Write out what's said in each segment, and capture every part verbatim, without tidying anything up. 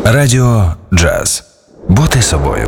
Радіо Джаз. Бути собою.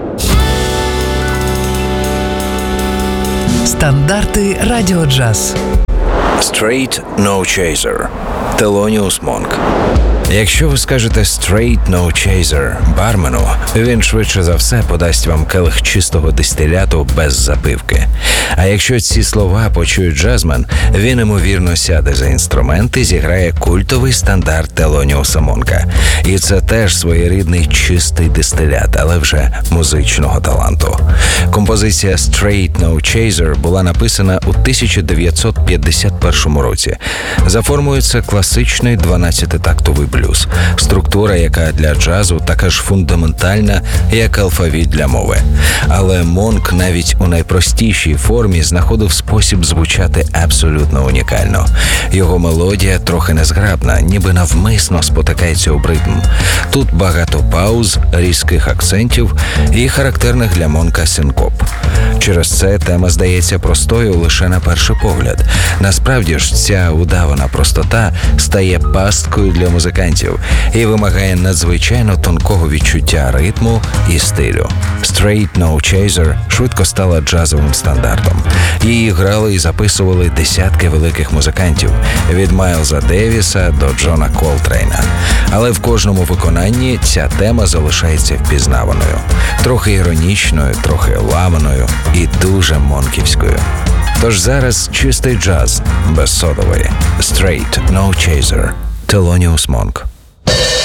Стандарти Радіо Джаз. Straight No Chaser. Thelonious Monk. Якщо ви скажете «Straight No Chaser» бармену, він швидше за все подасть вам келих чистого дистиляту без запивки. А якщо ці слова почує джазмен, він ймовірно сяде за інструмент і зіграє культовий стандарт Телоніуса Монка. І це теж своєрідний чистий дистилят, але вже музичного таланту. Композиція «Straight No Chaser» була написана у тисяча дев'ятсот п'ятдесят першому році. За формою це класичний дванадцятитактовий блюз. Структура, яка для джазу така ж фундаментальна, як алфавіт для мови. Але Монк навіть у найпростішій формі знаходив спосіб звучати абсолютно унікально. Його мелодія трохи незграбна, ніби навмисно спотикається об ритм. Тут багато пауз, різких акцентів і характерних для Монка синкоп. Через це тема здається простою лише на перший погляд. Насправді ж ця удавана простота стає пасткою для музикантів і вимагає надзвичайно тонкого відчуття ритму і стилю. Straight No Chaser швидко стала джазовим стандартом. Її грали і записували десятки великих музикантів, від Майлза Девіса до Джона Колтрейна. Але в кожному виконанні ця тема залишається впізнаваною. Трохи іронічною, трохи ламаною і дуже монківською. Тож зараз чистий джаз без содової. Straight No Chaser. Thelonious Monk.